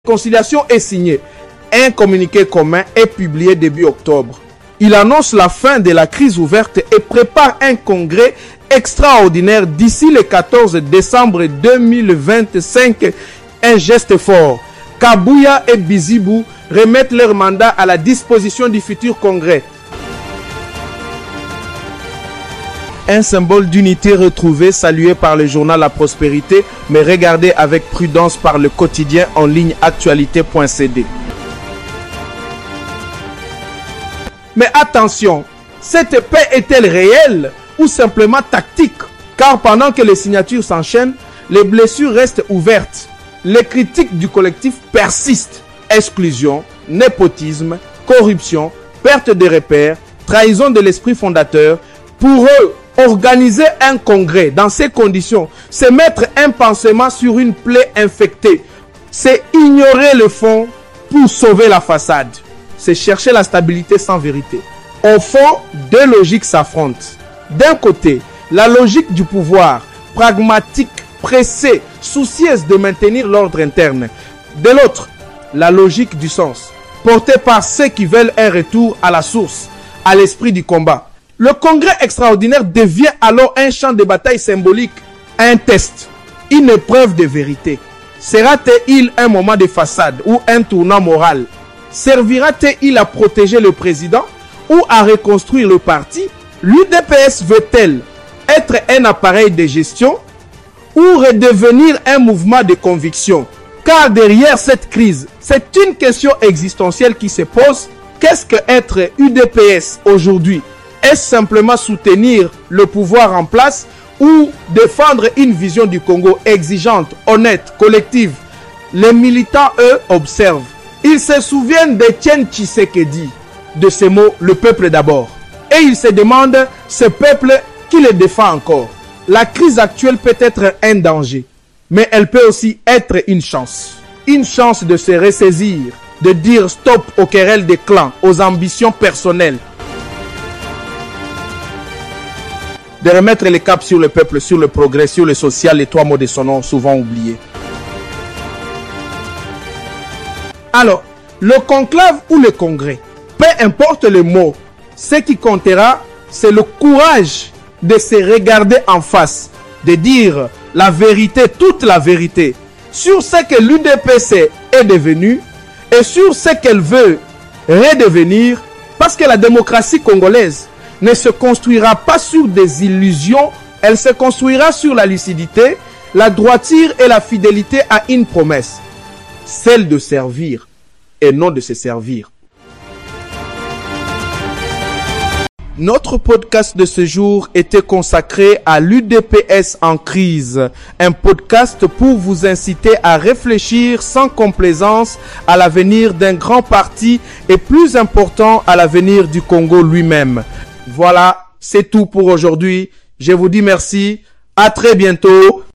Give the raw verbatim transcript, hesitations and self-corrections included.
réconciliation est signée. Un communiqué commun est publié début octobre. Il annonce la fin de la crise ouverte et prépare un congrès extraordinaire d'ici le quatorze décembre deux mille vingt-cinq. Un geste fort. Kabouya et Bizibou remettent leur mandat à la disposition du futur congrès. Un symbole d'unité retrouvé, salué par le journal La Prospérité, mais regardé avec prudence par le quotidien en ligne actualité point c d. Mais attention, cette paix est-elle réelle ou simplement tactique? Car pendant que les signatures s'enchaînent, les blessures restent ouvertes. Les critiques du collectif persistent. Exclusion, népotisme, corruption, perte de repères, trahison de l'esprit fondateur. Pour eux, organiser un congrès dans ces conditions, c'est mettre un pansement sur une plaie infectée. C'est ignorer le fond pour sauver la façade. C'est chercher la stabilité sans vérité. Au fond, deux logiques s'affrontent. D'un côté, la logique du pouvoir, pragmatique, pressée, soucieuse de maintenir l'ordre interne. De l'autre, la logique du sens, portée par ceux qui veulent un retour à la source, à l'esprit du combat. Le congrès extraordinaire devient alors un champ de bataille symbolique, un test, une épreuve de vérité. Sera-t-il un moment de façade ou un tournant moral? Servira-t-il à protéger le président ou à reconstruire le parti? L'U D P S veut-elle être un appareil de gestion ou redevenir un mouvement de conviction? Car derrière cette crise, c'est une question existentielle qui se pose. Qu'est-ce que être U D P S aujourd'hui? Est-ce simplement soutenir le pouvoir en place ou défendre une vision du Congo exigeante, honnête, collective? Les militants, eux, observent. Ils se souviennent d'Étienne Tshisekedi, de ces mots, le peuple d'abord. Et ils se demandent, ce peuple qui les défend encore. La crise actuelle peut être un danger, mais elle peut aussi être une chance. Une chance de se ressaisir, de dire stop aux querelles des clans, aux ambitions personnelles. De remettre les caps sur le peuple, sur le progrès, sur le social, les trois mots de son nom souvent oubliés. Alors, le conclave ou le congrès, peu importe le mot, ce qui comptera, c'est le courage de se regarder en face, de dire la vérité, toute la vérité, sur ce que l'U D P C est devenu et sur ce qu'elle veut redevenir, parce que la démocratie congolaise ne se construira pas sur des illusions, elle se construira sur la lucidité, la droiture et la fidélité à une promesse, celle de servir et non de se servir. Notre podcast de ce jour était consacré à l'U D P S en crise, un podcast pour vous inciter à réfléchir sans complaisance à l'avenir d'un grand parti et plus important à l'avenir du Congo lui-même. Voilà, c'est tout pour aujourd'hui. Je vous dis merci. À très bientôt.